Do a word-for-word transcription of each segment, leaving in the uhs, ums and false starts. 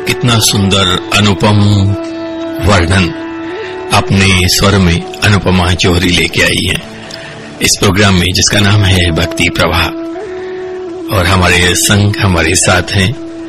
कितना सुंदर अनुपम वर्णन अपने स्वर में अनुपमा जौहरी लेके आई है इस प्रोग्राम में, जिसका नाम है भक्ति प्रवाह। और हमारे संग हमारे साथ हैं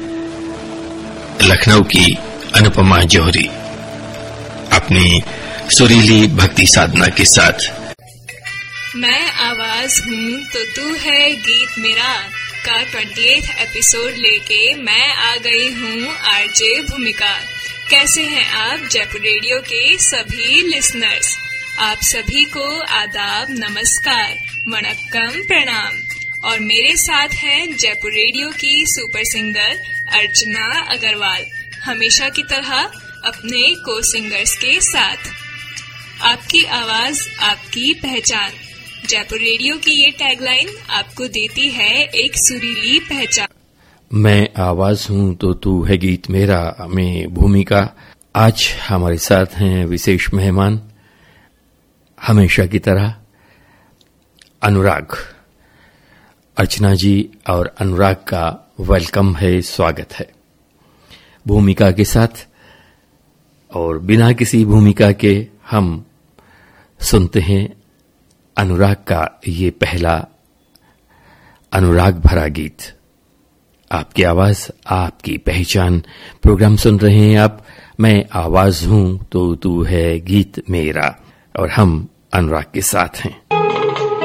लखनऊ की अनुपमा जौहरी अपनी सुरीली भक्ति साधना के साथ। मैं आवाज हूँ तो तू है गीत मेरा का अट्ठाईसवां एपिसोड लेके मैं आ गई हूँ आरजे भूमिका। कैसे हैं आप जयपुर रेडियो के सभी लिसनर्स? आप सभी को आदाब, नमस्कार, वणक्कम, प्रणाम। और मेरे साथ हैं जयपुर रेडियो की सुपर सिंगर अर्चना अग्रवाल, हमेशा की तरह अपने को सिंगर्स के साथ। आपकी आवाज आपकी पहचान, जयपुर रेडियो की ये टैगलाइन आपको देती है एक सुरीली पहचान। मैं आवाज हूँ तो तू है गीत मेरा में भूमिका। आज हमारे साथ हैं विशेष मेहमान, हमेशा की तरह अनुराग। अर्चना जी और अनुराग का वेलकम है, स्वागत है भूमिका के साथ। और बिना किसी भूमिका के हम सुनते हैं अनुराग का ये पहला अनुराग भरा गीत। आपकी आवाज आपकी पहचान प्रोग्राम सुन रहे हैं आप। मैं आवाज हूं तो तू है गीत मेरा, और हम अनुराग के साथ हैं।